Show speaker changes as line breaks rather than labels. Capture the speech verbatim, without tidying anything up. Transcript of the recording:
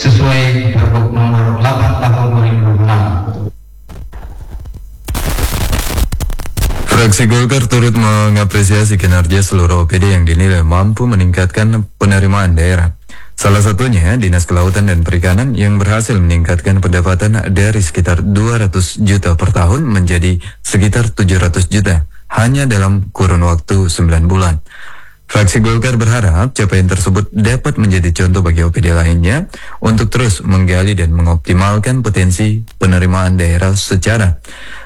sesuai Pergub nomor delapan tahun dua ribu dua puluh enam.
Fraksi Golkar turut mengapresiasi kinerja seluruh O P D yang dinilai mampu meningkatkan penerimaan daerah. Salah satunya Dinas Kelautan dan Perikanan yang berhasil meningkatkan pendapatan dari sekitar dua ratus juta per tahun menjadi sekitar tujuh ratus juta hanya dalam kurun waktu sembilan bulan. Fraksi Golkar berharap capaian tersebut dapat menjadi contoh bagi O P D lainnya untuk terus menggali dan mengoptimalkan potensi penerimaan daerah secara